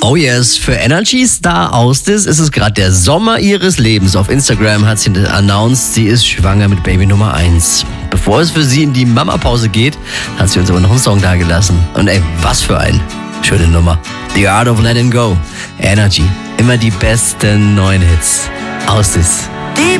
Oh yes, für Energy Star Austis ist es gerade der Sommer ihres Lebens. Auf Instagram hat sie announced, sie ist schwanger mit Baby Nummer 1. Bevor es für sie in die Mama-Pause geht, hat sie uns aber noch einen Song dagelassen. Und ey, was für ein schöne Nummer. The Art of Letting Go. Energy. Immer die besten neuen Hits. Austis. Deep